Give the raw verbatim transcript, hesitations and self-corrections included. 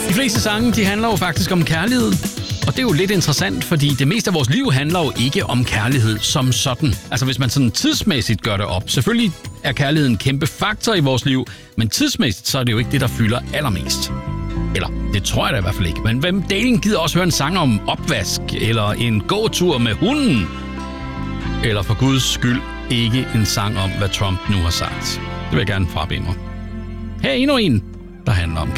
De fleste sange, de handler jo faktisk om kærlighed. Og det er jo lidt interessant, fordi det meste af vores liv handler jo ikke om kærlighed som sådan. Altså hvis man sådan tidsmæssigt gør det op. Selvfølgelig er kærligheden en kæmpe faktor i vores liv, men tidsmæssigt så er det jo ikke det, der fylder allermest. Eller, det tror jeg da i hvert fald ikke. Men hvem delen gider også høre en sang om opvask, eller en gåtur med hunden? Eller for Guds skyld ikke en sang om, hvad Trump nu har sagt. Det vil jeg gerne frabede mig. Her er endnu en, der handler om